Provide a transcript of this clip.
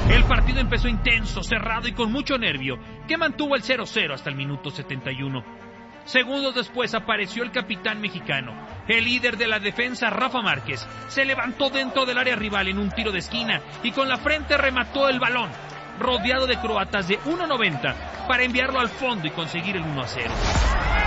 El partido empezó intenso, cerrado y con mucho nervio, que mantuvo el 0-0 hasta el minuto 71. Segundos después apareció el capitán mexicano. El líder de la defensa, Rafa Márquez, se levantó dentro del área rival en un tiro de esquina y con la frente remató el balón, rodeado de croatas de 1.90, para enviarlo al fondo y conseguir el 1-0.